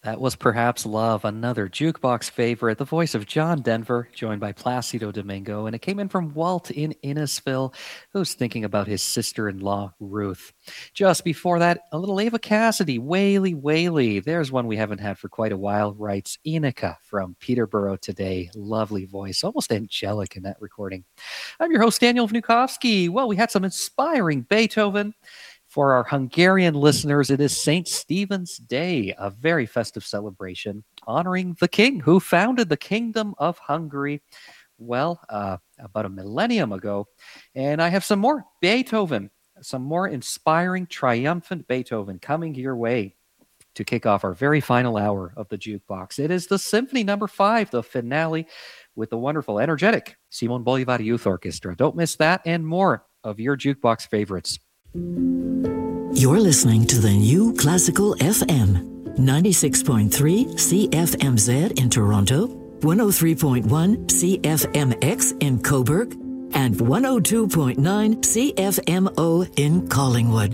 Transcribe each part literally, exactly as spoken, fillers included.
That was Perhaps Love, another jukebox favorite, the voice of John Denver, joined by Placido Domingo, and it came in from Walt in Innisfil, who's thinking about his sister-in-law, Ruth. Just before that, a little Ava Cassidy, Whaley Whaley. There's one we haven't had for quite a while, writes Inika from Peterborough today. Lovely voice, almost angelic in that recording. I'm your host, Daniel Vnukovsky. Well, we had some inspiring Beethoven. For our Hungarian listeners, it is Saint Stephen's Day, a very festive celebration honoring the king who founded the Kingdom of Hungary, well, uh, about a millennium ago. And I have some more Beethoven, some more inspiring, triumphant Beethoven coming your way to kick off our very final hour of the Jukebox. It is the Symphony Number Five, the finale, with the wonderful, energetic Simon Bolivar Youth Orchestra. Don't miss that and more of your Jukebox favorites. You're listening to the New Classical F M, ninety-six point three C F M Z in Toronto, one oh three point one C F M X in Cobourg, and one oh two point nine C F M O in Collingwood.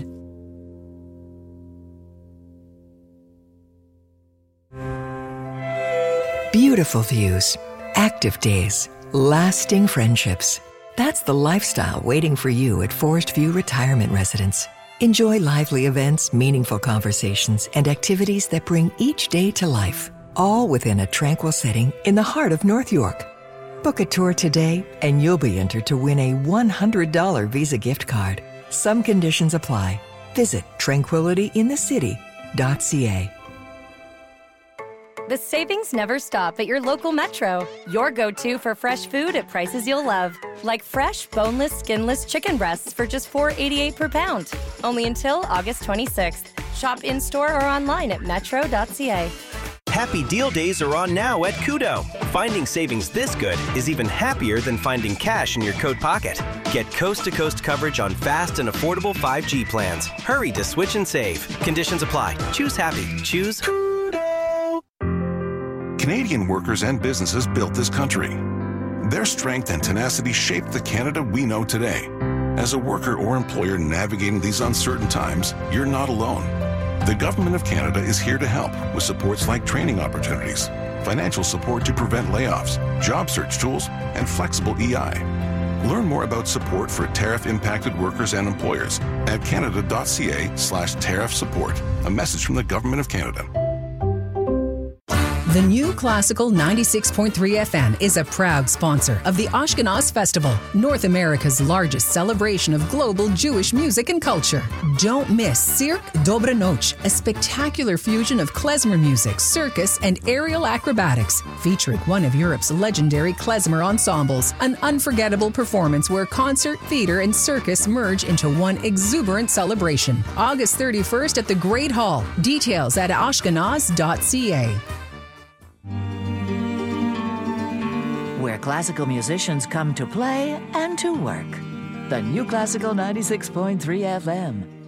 Beautiful views, active days, lasting friendships. That's the lifestyle waiting for you at Forest View Retirement Residence. Enjoy lively events, meaningful conversations, and activities that bring each day to life, all within a tranquil setting in the heart of North York. Book a tour today, and you'll be entered to win a one hundred dollars Visa gift card. Some conditions apply. Visit tranquility in the city dot c a. The savings never stop at your local Metro. Your go-to for fresh food at prices you'll love. Like fresh, boneless, skinless chicken breasts for just four dollars and eighty-eight cents per pound. Only until August twenty-sixth. Shop in-store or online at metro dot c a. Happy Deal Days are on now at Koodo. Finding savings this good is even happier than finding cash in your coat pocket. Get coast-to-coast coverage on fast and affordable five G plans. Hurry to switch and save. Conditions apply. Choose happy. Choose Koodo. Canadian workers and businesses built this country. Their strength and tenacity shaped the Canada we know today. As a worker or employer navigating these uncertain times, you're not alone. The Government of Canada is here to help with supports like training opportunities, financial support to prevent layoffs, job search tools, and flexible E I. Learn more about support for tariff-impacted workers and employers at canada dot c a slash tariff support. A message from the Government of Canada. The New Classical ninety-six point three F M is a proud sponsor of the Ashkenaz Festival, North America's largest celebration of global Jewish music and culture. Don't miss Cirque Dobra Noc, a spectacular fusion of klezmer music, circus, and aerial acrobatics, featuring one of Europe's legendary klezmer ensembles, an unforgettable performance where concert, theater, and circus merge into one exuberant celebration. August thirty-first at the Great Hall. Details at ashkenaz dot c a. Where classical musicians come to play and to work. The New Classical ninety-six point three F M.